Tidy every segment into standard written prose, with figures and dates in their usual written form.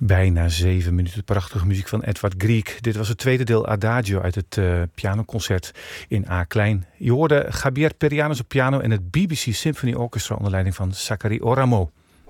Bijna 7 minuten prachtige muziek van Edvard Grieg. Dit was het tweede deel Adagio uit het pianoconcert in A-klein. Je hoorde Javier Perianos op piano en het BBC Symphony Orchestra onder leiding van Zachary Oramo.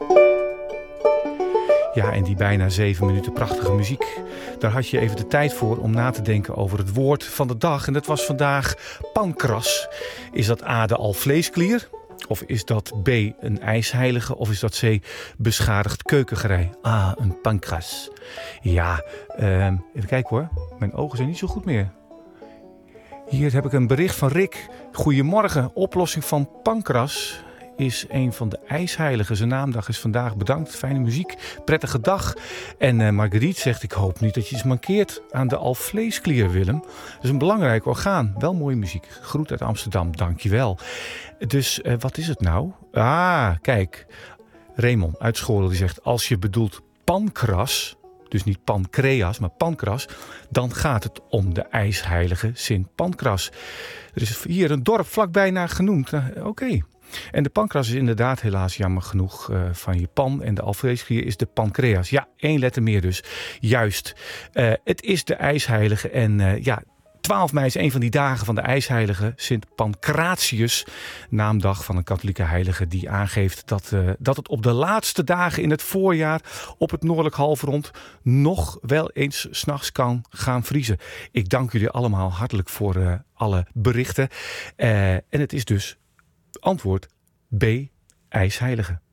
Ja, en die bijna 7 minuten prachtige muziek. Daar had je even de tijd voor om na te denken over het woord van de dag. En dat was vandaag pankras. Is dat A, de alvleesklier? Of is dat B, een ijsheilige? Of is dat C, beschadigd keukengerei? Ah, een pankras. Ja, even kijken hoor. Mijn ogen zijn niet zo goed meer. Hier heb ik een bericht van Rick. Goedemorgen. Oplossing van pankras is een van de ijsheiligen. Zijn naamdag is vandaag. Bedankt. Fijne muziek. Prettige dag. En Marguerite zegt, ik hoop niet dat je iets mankeert aan de alvleesklier, Willem. Dat is een belangrijk orgaan. Wel mooie muziek. Groet uit Amsterdam. Dankjewel. Dus wat is het nou? Ah, kijk. Raymond uit Schoorl die zegt, als je bedoelt pankras, dus niet pancreas, maar pankras, dan gaat het om de ijsheilige Sint Pancras. Er is hier een dorp vlakbij naar genoemd. Oké. En de pankras is inderdaad helaas jammer genoeg van je pan. En de alvleesklier is de pancreas. Ja, 1 letter meer dus. Juist. Het is de ijsheilige. En 12 mei is een van die dagen van de ijsheilige. Sint Pancratius. Naamdag van een katholieke heilige die aangeeft dat het op de laatste dagen in het voorjaar op het noordelijk halfrond nog wel eens 's nachts kan gaan vriezen. Ik dank jullie allemaal hartelijk voor alle berichten. En het is dus antwoord B, ijsheilige.